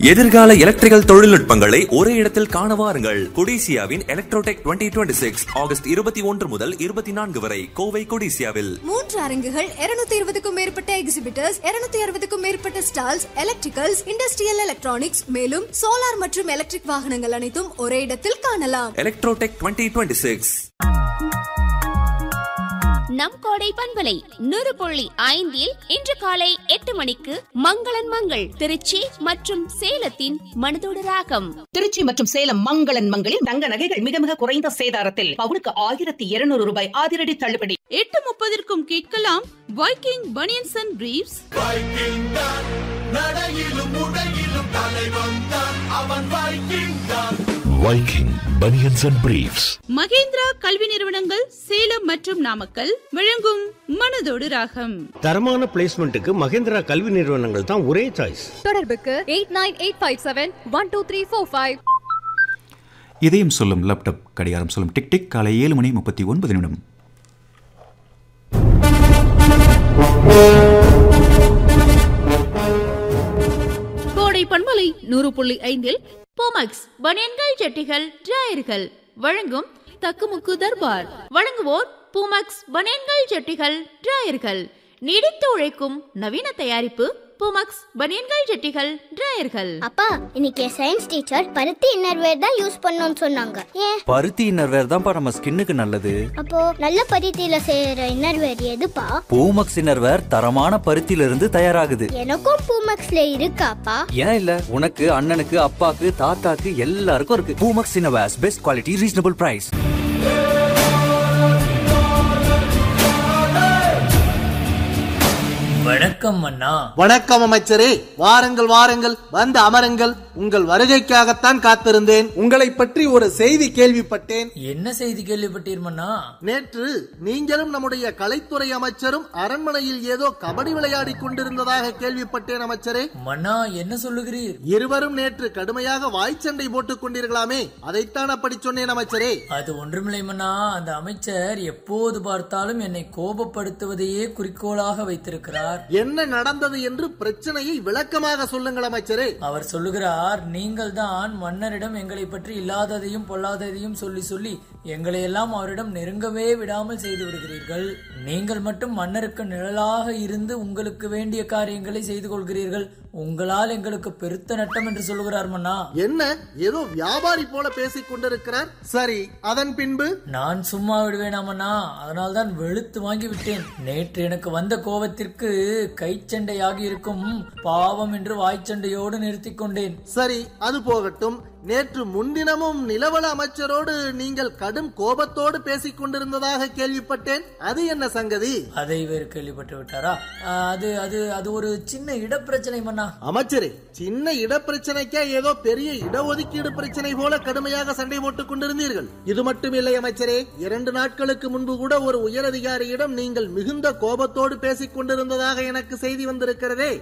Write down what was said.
எதிர்கால எலக்ட்ரிக்கல் தொழில்நுட்பங்களை ஒரே இடத்தில் காண வாருங்கள். கொடிசியாவின் எலக்ட்ரோடெக் 2026 ஆகஸ்ட் 21 முதல் 24 வரை கோவை கொடிசியாவில் 3 அரங்குகள், 220க்கும் மேற்பட்ட எக்ஸிபிட்டர்ஸ், 260க்கும் மேற்பட்ட ஸ்டால்ஸ், எலக்ட்ரிக்கல்ஸ், இண்டஸ்ட்ரியல் எலக்ட்ரானிக்ஸ், மேலும் சோலார் மற்றும் எலக்ட்ரிக் வாகனங்கள் அனைத்தும் ஒரே இடத்தில் காணலாம். எலக்ட்ரோடெக் 2026. நம் கோடை பண்பலை 100.5 இன்று காலை 8 மணிக்கு மங்களன் மங்கள் திருச்சி மற்றும் சேலத்தின் மனதோடு ராகம். திருச்சி மற்றும் சேலம் மங்களன் மங்களில் தங்க நகைகள் மிக மிக குறைந்த சேதாரத்தில் பவுனுக்கு 1200 ரூபாய் அதிரடி தள்ளுபடி. 8:30 கேட்கலாம் Viking banians and briefs. Viking banians and briefs. Mahindra கல்வி நிறுவனங்கள் சேலம் மற்றும் நாமக்கல் வழங்கும் மனதோடு ராகம். தரமான பிளேஸ்மெண்ட்டுக்கு மகேந்திரா கல்வி நிறுவனங்கள் தான் ஒரே சாய்ஸ். தொடர்புக்கு 8985712345. இதயம் சொல்லும் லேப்டாப், கடிகாரம் சொல்லும் டிக் டிக். காலை 7:39 கோடை பண்பலை 100.5 போமக்ஸ் பனியன்கள் ஜட்டிகள் டிராயர்கள் வழங்கும் தக்குமுக்கு தர்பார். வழங்குவோர் பூமக்ஸ் பனியன்கள் ஜட்டிகள் டிராயர்கள். நீடித்து உழைக்கும் நவீன தயாரிப்பு பூமக்ஸ் பனியன்கள் ஜட்டிகள் டிராயர்கள். அப்பா, இன்னைக்கு சயின்ஸ் டீச்சர் பருத்தி இன்னர்வேர் தான் யூஸ் பண்ணனும்னு சொன்னாங்க. ஏன்? பருத்தி இன்னர்வேர் தான்ப்பா நம்ம ஸ்கின்னுக்கு நல்லது. அப்போ நல்ல பருத்தியில செய்யற இன்னர்வேர் எதுப்பா? பூமக்ஸ் இன்னர்வேர் தரமான பருத்தியில இருந்து தயாராகுது. எனக்கும் பூமக்ஸ்ல இருக்காப்பா? ஏன் இல்ல, உனக்கு, அண்ணனுக்கு, அப்பாக்கு, தாத்தாக்கு எல்லாருக்கும் இருக்கு. Poomex innerwears, best quality, reasonable price. வணக்கம் அண்ணா. வணக்கம் அமைச்சரே. வாருங்கள் வாருங்கள், வந்து அமருங்கள். உங்கள் வருகைக்காகத்தான் காத்திருந்தேன். உங்களை பற்றி ஒரு செய்தி கேள்விப்பட்டேன். என்ன செய்தி கேள்விப்பட்டீர் மன்னா? நேற்று நீங்களும் நம்முடைய கலைத்துறை அமைச்சரும் அரண்மனையில் ஏதோ கபடி விளையாடி கொண்டிருந்ததாக கேள்விப்பட்டேன் அமைச்சரே. மன்னா, என்ன சொல்லுகிறீர்? இருவரும் நேற்று கடுமையாக வாய்ச்சண்டை போட்டுக் கொண்டீர்களாமே, அதைத்தான் அப்படி சொன்னேன் அமைச்சரே. அது ஒன்றுமில்லை மன்னா, அந்த அமைச்சர் எப்போது பார்த்தாலும் என்னை கோபப்படுத்துவதையே குறிக்கோளாக வைத்திருக்கிறார். என்ன நடந்தது என்று பிரச்சனையை விளக்கமாக சொல்லுங்கள் அமைச்சரே. அவர் சொல்லுகிறார், நீங்கள் தான் மன்னரிடம் எங்களை பற்றி இல்லாததையும் பொல்லாததையும் சொல்லி சொல்லி எங்களை எல்லாம் அவரிடம் நெருங்கவே விடாமல் செய்து விடுகிறீர்கள். நீங்கள் மட்டும் மன்னருக்கு நிழலாக இருந்து உங்களுக்கு வேண்டிய காரியங்களை செய்து கொள்கிறீர்கள். உங்களால் எங்களுக்கு பெருத்த நட்டம் என்று சொல்லுகிறார் மன்னா. என்ன ஏதோ வியாபாரி போல பேசிக் கொண்டிருக்கிறார். சரி, அதன் பின்பு? நான் சும்மா விடுவேனா மன்னா? அதனால்தான் வெளுத்து வாங்கி விட்டேன். நேற்று எனக்கு வந்த கோபத்திற்கு கைச்சண்டையாகி இருக்கும், பாவம் என்று வாய்ச்சண்டையோடு நிறுத்திக் கொண்டேன். சரி, அது போகட்டும். நேற்று முன்தினமும் நிலவள அமைச்சரோடு நீங்கள் கடும் கோபத்தோடு பேசிக் கொண்டிருந்ததாக கேள்விப்பட்டேன். அது என்ன சங்கதி? அதை வேறு கேள்விப்பட்டு விட்டாரா? அது அது அது ஒரு சின்ன இடப்பிரச்சனை மன்னா. அமைச்சரே, சின்ன இடப்பிரச்சனைக்கா ஏதோ பெரிய இடஒதுக்கீடு பிரச்சனை போல கடுமையாக சண்டை போட்டுக் கொண்டிருந்தீர்கள். இது மட்டும் இல்லை அமைச்சரே, 2 நாட்களுக்கு முன்பு கூட ஒரு உயரதிகாரியிடம் நீங்கள் மிகுந்த கோபத்தோடு பேசிக் கொண்டிருந்ததாக எனக்கு செய்தி வந்திருக்கிறதே.